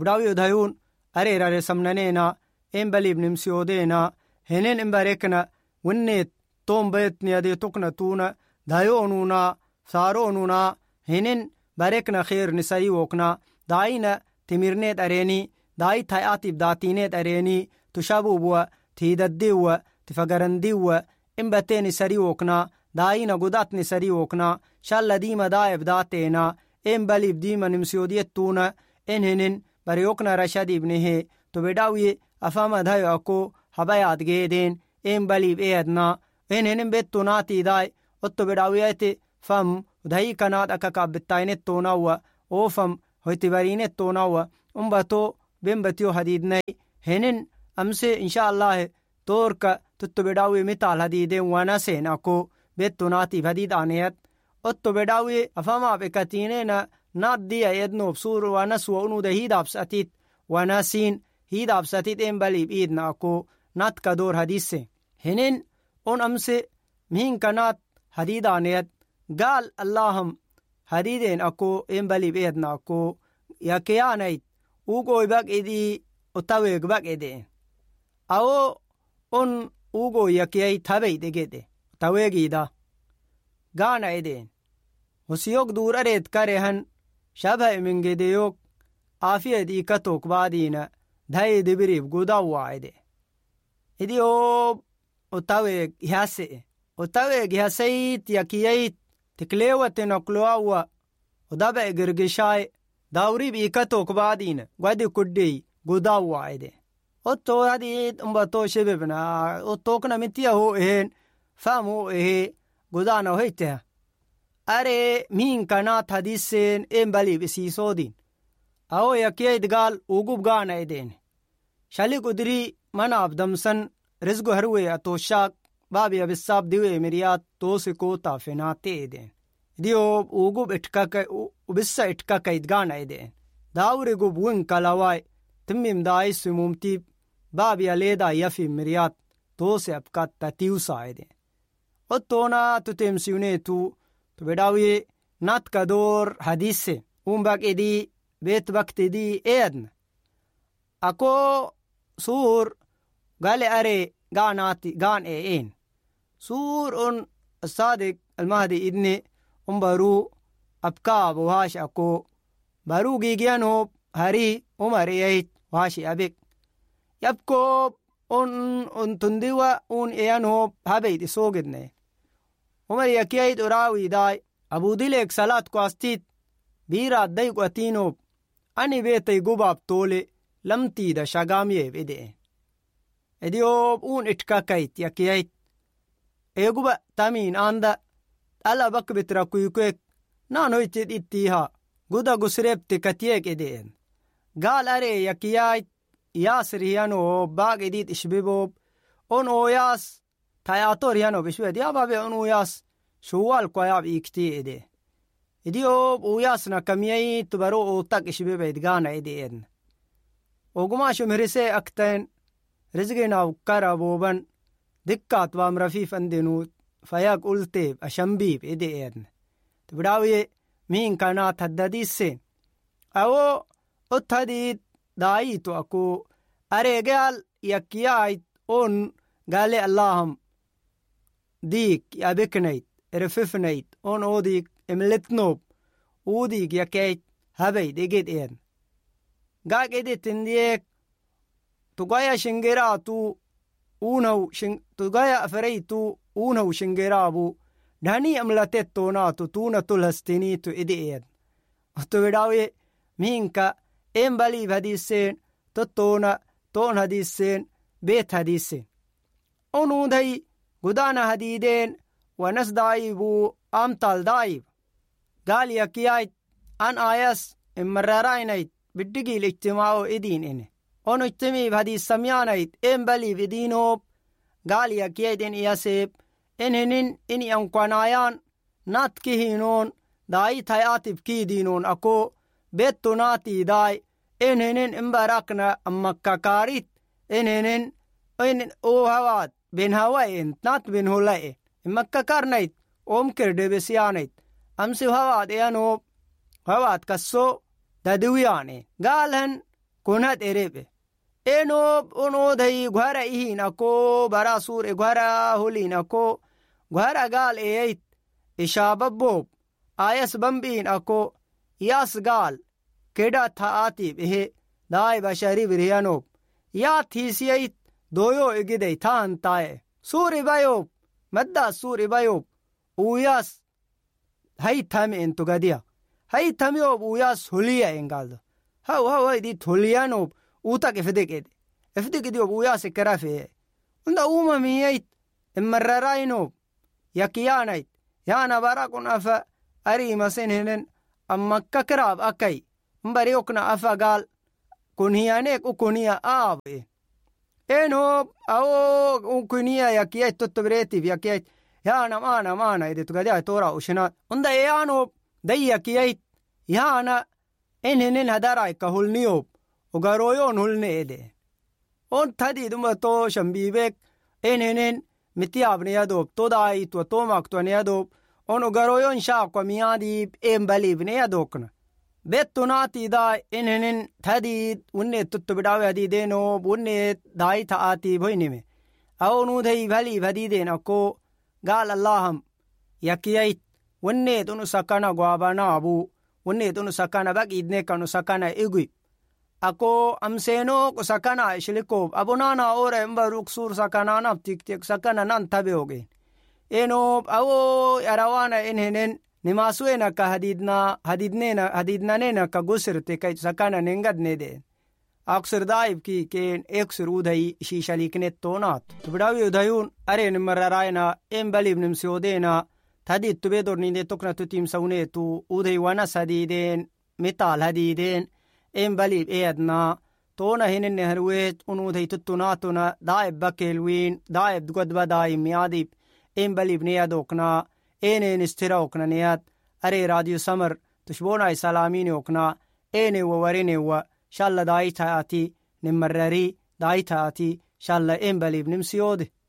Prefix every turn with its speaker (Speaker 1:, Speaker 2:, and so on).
Speaker 1: tubdaawiyo dayuun areerare samnaneena en baliib nimsiyoodeena henen en barekna winneet toombeetniyadee tukna tuuna dayoonuna saaroonuna henen barekna kheer nisayi wokna daayina timirneed areeni daayi tay'aatiif daatiineed areeni tushabuubwa tiidaddiiwwa tifagarandiiwwa en bateen isari wokna daayina gudaat nisari wokna shalla diima daa'eb daateena en baliib diima nimsiyoodiyettuuna en henen bareyokna rashadiibnehe tobedhaawiye afamadayo ako habayaad geedeen en baliib eedna en henen bettunaatiidaay ottobedhaawiyate fam dayi kanaad akakaabbittaynettoonawwa oofam hoytibariinettoonawwa umbato benbatiyo hadiidnay henen amse insha allahe toorka tuttobedhaawiye mitaal hadiideen wanaseen ako bettunaatiif hadiidaaneed ottobedhaawiye afamaab ekatiineena naaddiya ednoob suur wanaswa unuuda hiidaabsatit wanasiin hiidaabsatit en baliib iidna ako naadka door hadiise henen on amse mihinkanaad hadiidaaneed gaal allaham hadiideen ako en baliib eedna ako yakeyaanayt ugoy baq'idii otaweeg baq'edeen awo on ugoy yakeyayt habeyd egedhe taweegiida gaana edeen hosiyog duurareed karehan shabha emengedeyog aafiyed ikatook baadiina daye debiriib gudawwa ede idi oob otaweeg ihasee otaweeg ihasayit yakiyayt tikleewatenokloawwa odaba egergeshaay daawrib ikatook baadiina gwadi kuddey gudawwa ede otoo hadiid umbatoo shebebna otookna mitiya hoo eheen faam hoo ehee gudaana hoyteha are mihinkanaat hadiseen en baliib isiisoodin awo yakiyayd gaal ugub gaana edeen shalik udiri mana abdamsan resgo harwey atooshaak baabiya bisaab diwe miriyaat toosi kootaafenaate edeen idiyoob ugub ubissa itkakayd gaana edeen daawrigub winkalawaay timmim daayisumumtiib baabiya leedaa yafim miriyaat toosi abkat tatiwsaa edeen ottoona tutemsiuneetu tubedhaawiye naadka door hadise umbaqedii beet baktedii eedna ako suur gale are gaanaati gaan een suur on saadik almahdi idne umbaruu abkaab waash ako baruu giigyanoob hari umar eyayt waashi abek yabkoob on tundiwa un eyanoob habeyd isoogedne umar yakiyayd oraawiidaay abudileeg salaad kwaastit biiraad day gwatiinoob ani beetay gubaab toole lamtiida shagaamyeeb edeen ediyoob uun itkakayt yakiyayt eeguba tamiin aanda dhala bakbitra kuykuek naanoytid ittiiha guda gusreebte katiyeeg edeen gaal aree yakiyayt yaasir hiyanoob baag ediit ishbiboob on ooyaas tayaator hiyanoob ishbed yababe on uuyaas shuwaal kwayaab iiktii ede idiyoob uuyaasna kamiyayit baro ootak ishbibeyd gaana edeen ogumaashum hirisee akteen rizginaw karabooban dikkaat waam rafiif andenuut fayag ulteeb ashambiib edeen tibdhaawiye mihinkanaat haddadiisseen awo ot hadiid daayitu ako areegaal yakiyaayt on gaale allaham diik yabeknayt erefefnayt on oodiik emletnoob uudiik yakeyt habayd eged een gaag edetendiyeek tugaya shingeraatu uunaw tugaya afaraytu uunaw shingeraabu dhanii amlatetoonaatu tuuna tulhastiniitu ede een otobedhaawiye mihinka en baliib hadiiseen tottoona toon hadiiseen beet hadiiseen onuuday gudaana hadiideen wanas daayibuu amtal daayib gaal yakiyayt an aayas immararaynayt biddigiil ijtimaa'o idiin ene on ijtimiib hadiissamyaanayt en baliib idiinoob gaal yakiyayd en iyaseeb en hinin in iyankwanayaan naadkihiinoon daayit hayatib kiidiinoon ako bettunaatiidaay en hinin imbarakna ammakkakaarit en hinin en oohawaad ben hawaen naat ben holae immakkakarnayt oomkerdebesyaanayt amsi hawaad eyanoob hawaad kasso dadiwiyaane gaalhan kunat erebe enob onodai gwara ihina ko bara sure gwara hulina ko gwara gal eit ishababob ayas bambin ako yas gal keda thaati behe dai bashari biriyanob ya thisiyait doyo egidei than tae sure bayob madda sure bayob uyas hay thame entugadia hay thamyob uyas huliya engaldo haw di thuliyanob utak efdegedi uyas kerafe unda uma miyait emarrarainob yakiyanait yana barakun afa ari masenhenen amma kakrab akai mbari okna afa gal kunhiyanek ukunia ave eno ao ukunia yakiyait totobreti yakiyait yana mana edetugadia tora ushina unda yano dayakiyait yana enhenen hadara kahulniob ugaroyon hulne ede on thadi duma to shambibek enhenen mitiabne yadob todai to tomak to ne yadob on ugaroyon sha kwa miadi embalibne yadokna betunati da enhenen thadi unne tuttubidawe hadi deno bunne dai taati boinime awnu dei vali vadi dena ko gal allaham yakiyait unne tunu sakana gwabana abu unne tunu sakana bagidne kanu sakana egui ako amseno ko sakana ishliko abunana ore mbaruk sur sakana na tik sakana nan tabeoge eno awo yarawana enhenen nimasuena ka hadidna nena ka gusirte ka sakana nengadne de aksir daib ki ken eksir udai shishalikne tonat tubdawi udayun are nimararaina embalib nimsiodena tadit tubedorninde tokna tutim saune tu udai wana sadiden metal hadiden embalib eadna tona hinen nehrwet unudai tuttunatuna daib bakelwin daib godba daim miadib embalib neyadokna enen istira okna neyad are radio samar tushbona salamini okna ene wawarine wa shalla daitaati nimmarrari daitaati shalla embalib nimsiyode